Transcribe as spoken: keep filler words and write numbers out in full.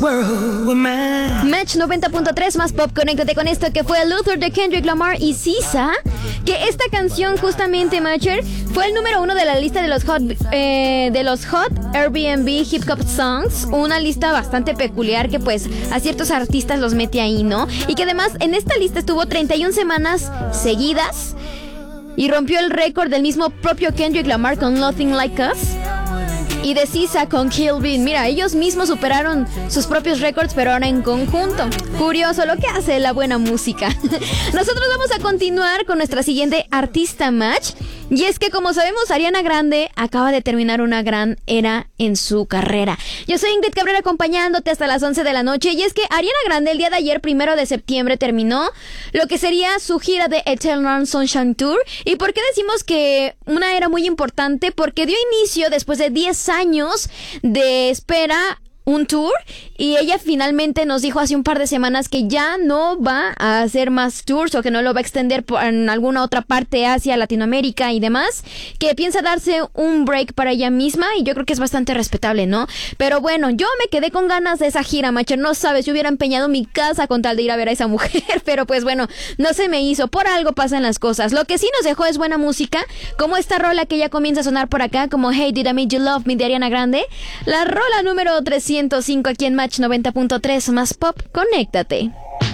Match noventa punto tres más pop, conéctate con esto que fue Luther de Kendrick Lamar y Sisa. Que esta canción justamente, Matcher, fue el número uno de la lista de los hot eh, de los hot Airbnb Hip Hop Songs. Una lista bastante peculiar que pues a ciertos artistas los mete ahí, ¿no? Y que además en esta lista estuvo treinta y una semanas seguidas y rompió el récord del mismo propio Kendrick Lamar con Nothing Like Us. Y de Sisa con Kill Bill. Mira, ellos mismos superaron sus propios récords, pero ahora en conjunto. Curioso lo que hace la buena música. Nosotros vamos a continuar con nuestra siguiente artista match. Y es que, como sabemos, Ariana Grande acaba de terminar una gran era en su carrera. Yo soy Ingrid Cabrera acompañándote hasta las once de la noche. Y es que Ariana Grande el día de ayer, primero de septiembre, terminó lo que sería su gira de Eternal Sunshine Tour. ¿Y por qué decimos que una era muy importante? Porque dio inicio, después de diez años de espera, un tour, y ella finalmente nos dijo hace un par de semanas que ya no va a hacer más tours o que no lo va a extender por, en alguna otra parte, Asia, Latinoamérica y demás, que piensa darse un break para ella misma, y yo creo que es bastante respetable, ¿no? Pero bueno, yo me quedé con ganas de esa gira, Macher, no sabes, yo hubiera empeñado mi casa con tal de ir a ver a esa mujer, pero pues bueno, no se me hizo, por algo pasan las cosas. Lo que sí nos dejó es buena música, como esta rola que ya comienza a sonar por acá, como Hey Did I Make You Love Me de Ariana Grande, la rola número trescientos cinco aquí en Match noventa punto tres más pop, conéctate.